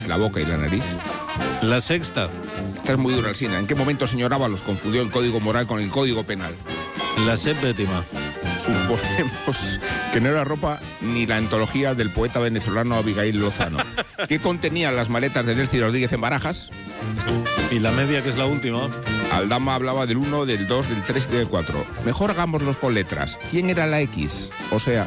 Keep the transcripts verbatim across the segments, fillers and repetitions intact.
la boca y la nariz. La sexta. Esta es muy dura, Alsina. ¿En qué momento, señor Ábalos, confundió el código moral con el código penal? La séptima. Suponemos que no era ropa ni la antología del poeta venezolano Abigail Lozano. ¿Qué contenían las maletas de Delcy Rodríguez en Barajas? Y la media, que es la última. Aldama hablaba del uno, del dos, del tres y del cuatro. Mejor hagámoslos con letras. ¿Quién era la X? O sea...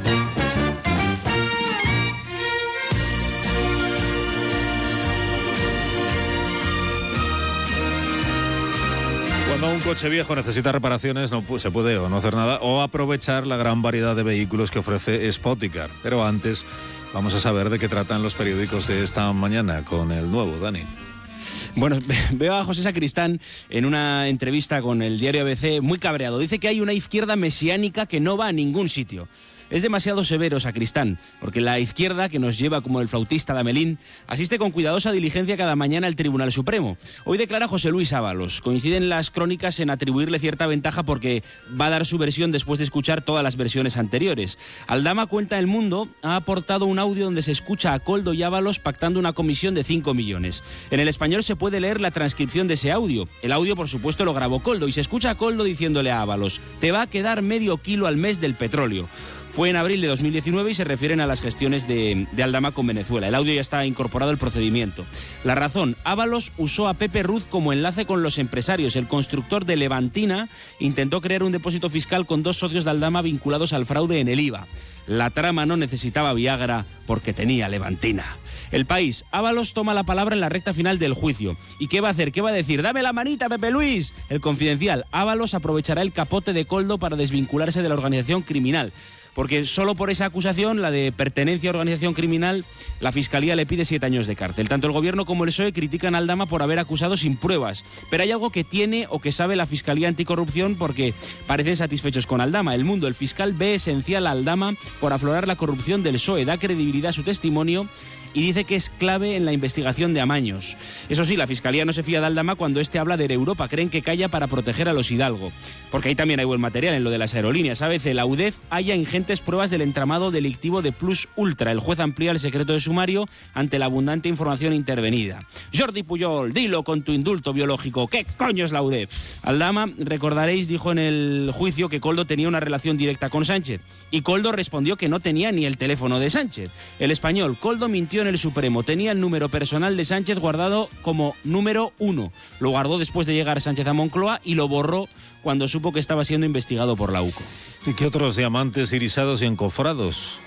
Cuando un coche viejo necesita reparaciones, no se puede o no hacer nada, o aprovechar la gran variedad de vehículos que ofrece Spoticar. Pero antes, vamos a saber de qué tratan los periódicos de esta mañana con el nuevo, Dani. Bueno, veo a José Sacristán en una entrevista con el diario A B C muy cabreado. Dice que hay una izquierda mesiánica que no va a ningún sitio. Es demasiado severo, Sacristán, porque la izquierda, que nos lleva como el flautista de Amelín, asiste con cuidadosa diligencia cada mañana al Tribunal Supremo. Hoy declara José Luis Ábalos. Coinciden las crónicas en atribuirle cierta ventaja porque va a dar su versión después de escuchar todas las versiones anteriores. Aldama cuenta El Mundo ha aportado un audio donde se escucha a Koldo y Ábalos pactando una comisión de cinco millones. En El Español se puede leer la transcripción de ese audio. El audio, por supuesto, lo grabó Koldo y se escucha a Koldo diciéndole a Ábalos: te va a quedar medio kilo al mes del petróleo. Fue en abril de dos mil diecinueve y se refieren a las gestiones de, de Aldama con Venezuela. El audio ya está incorporado al procedimiento. La razón: Ábalos usó a Pepe Ruz como enlace con los empresarios. El constructor de Levantina intentó crear un depósito fiscal con dos socios de Aldama vinculados al fraude en el I V A. La trama no necesitaba Viagra porque tenía Levantina. El País: Ábalos toma la palabra en la recta final del juicio. ¿Y qué va a hacer? ¿Qué va a decir? ¡Dame la manita, Pepe Luis! El Confidencial: Ábalos aprovechará el capote de Koldo para desvincularse de la organización criminal. Porque solo por esa acusación, la de pertenencia a organización criminal, la Fiscalía le pide siete años de cárcel. Tanto el Gobierno como el P S O E critican a Aldama por haber acusado sin pruebas. Pero hay algo que tiene o que sabe la Fiscalía Anticorrupción porque parecen satisfechos con Aldama. El Mundo: el fiscal ve esencial a Aldama por aflorar la corrupción del P S O E, da credibilidad a su testimonio y dice que es clave en la investigación de amaños. Eso sí, la Fiscalía no se fía de Aldama cuando este habla de Europa. Creen que calla para proteger a los Hidalgo. Porque ahí también hay buen material en lo de las aerolíneas. A veces la U D E F halla ingentes pruebas del entramado delictivo de Plus Ultra. El juez amplía el secreto de sumario ante la abundante información intervenida. Jordi Pujol, dilo con tu indulto biológico. ¿Qué coño es la U D E F? Aldama, recordaréis, dijo en el juicio que Koldo tenía una relación directa con Sánchez. Y Koldo respondió que no tenía ni el teléfono de Sánchez. El Español: Koldo mintió en el Supremo. Tenía el número personal de Sánchez guardado como número uno. Lo guardó después de llegar Sánchez a Moncloa y lo borró cuando supo que estaba siendo investigado por la U C O. ¿Y qué otros diamantes irisados y encofrados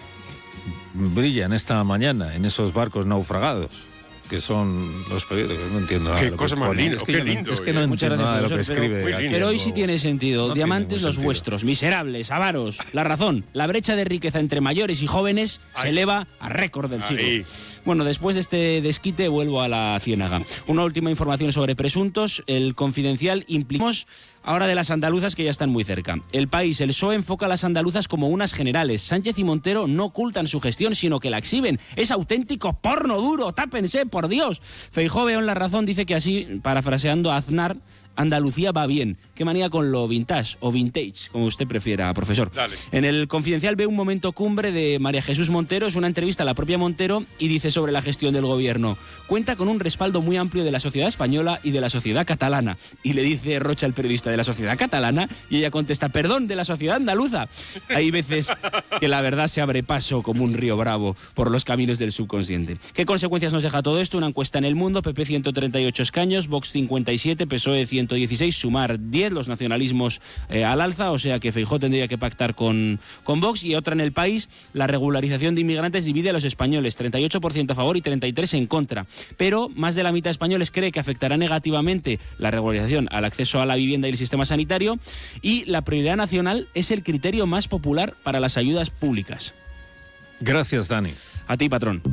brillan esta mañana en esos barcos naufragados? Que son los periódicos, no entiendo nada. Qué cosa más linda, qué lindo. Es que no entiendo nada de lo que escribe. Pero, pero hoy sí tiene sentido. No Diamantes tiene los sentido. vuestros, miserables, avaros. La razón: la brecha de riqueza entre mayores y jóvenes Ay. se eleva a récord del siglo. Ahí. Bueno, después de este desquite vuelvo a la ciénaga. Una última información sobre presuntos. El Confidencial: implicamos ahora de las andaluzas que ya están muy cerca. El País: el P S O E enfoca a las andaluzas como unas generales. Sánchez y Montero no ocultan su gestión, sino que la exhiben. Es auténtico porno duro, tápense, por Dios. Feijóo en La Razón dice que así, parafraseando a Aznar, Andalucía va bien. Qué manía con lo vintage o vintage, como usted prefiera, profesor. Dale. En el Confidencial ve un momento cumbre de María Jesús Montero. Es una entrevista a la propia Montero y dice sobre la gestión del gobierno: cuenta con un respaldo muy amplio de la sociedad española y de la sociedad catalana. Y le dice Rocha, el periodista: ¿de la sociedad catalana? Y ella contesta: perdón, de la sociedad andaluza. Hay veces que la verdad se abre paso como un río bravo por los caminos del subconsciente. ¿Qué consecuencias nos deja todo esto? Una encuesta en El Mundo: P P ciento treinta y ocho escaños, Vox cincuenta y siete, P S O E ciento dieciséis, Sumar diez, los nacionalismos eh, al alza, o sea que Feijóo tendría que pactar con, con Vox. Y otra en El País: la regularización de inmigrantes divide a los españoles, treinta y ocho por ciento a favor y treinta y tres por ciento en contra. Pero más de la mitad de españoles cree que afectará negativamente la regularización al acceso a la vivienda y el sistema sanitario. Y la prioridad nacional es el criterio más popular para las ayudas públicas. Gracias, Dani. A ti, patrón.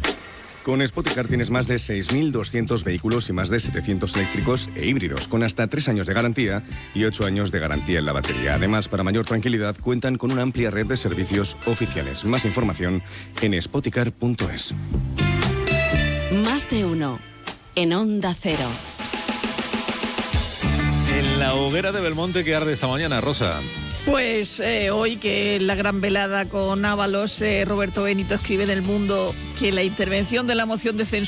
Con Spoticar tienes más de seis mil doscientos vehículos y más de setecientos eléctricos e híbridos, con hasta tres años de garantía y ocho años de garantía en la batería. Además, para mayor tranquilidad, cuentan con una amplia red de servicios oficiales. Más información en spoticar punto es. Más de uno en Onda Cero. En la hoguera de Belmonte que arde esta mañana, Rosa. Pues eh, hoy, que es la gran velada con Ábalos, eh, Roberto Benito escribe en El Mundo que la intervención de la moción de censura